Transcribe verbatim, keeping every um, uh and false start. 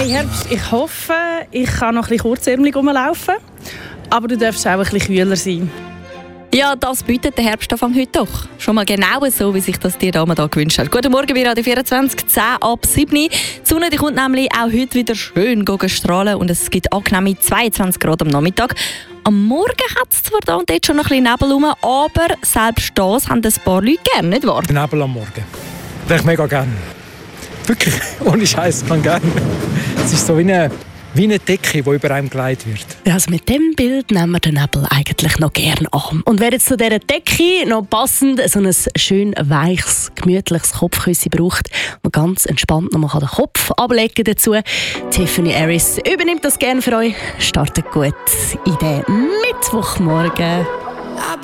Hey Herbst, ich hoffe, ich kann noch ein bisschen kurzärmelig rumlaufen, aber du darfst auch ein bisschen kühler sein. Ja, das bietet der Herbstanfang heute doch. Schon mal genau so, wie sich das die Dame da gewünscht hat. Guten Morgen, wir Radio vierundzwanzig, zehn ab sieben. Die Sonne die kommt nämlich auch heute wieder schön strahlen und es gibt angenehme zweiundzwanzig Grad am Nachmittag. Am Morgen hat es zwar da und dort schon noch ein bisschen Nebel rum, aber selbst das haben ein paar Leute gerne, nicht wahr? Den Nebel am Morgen. Den ich mega gerne. Wirklich, ohne Scheiß, ich kann gerne. Es ist so wie eine, wie eine Decke, die über einem gelegt wird. Also mit dem Bild nehmen wir den Nebel eigentlich noch gerne an. Und wer jetzt zu dieser Decke noch passend so ein schön weiches, gemütliches Kopfkissen braucht, man ganz entspannt noch mal den Kopf ablegen dazu, Tiffany Harris übernimmt das gerne für euch. Startet gut in den Mittwochmorgen.